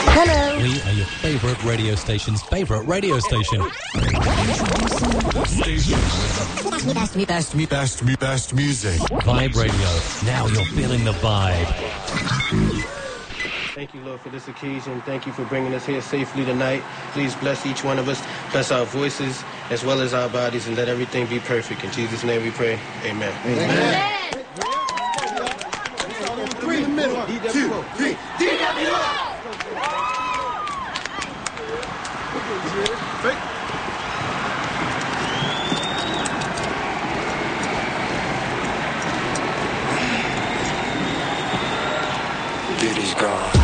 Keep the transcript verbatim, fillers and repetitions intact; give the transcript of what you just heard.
Hello. We are your favorite radio station's favorite radio station. Station with the best, me, best, me, best, me, best music. Vibe Radio. Now you're feeling the vibe. Thank you, Lord, for this occasion. Thank you for bringing us here safely tonight. Please bless each one of us. Bless our voices as well as our bodies, and let everything be perfect. In Jesus' name we pray. Amen. Amen. Amen. Three in the middle. Two, three. D W O! Beauty's gone.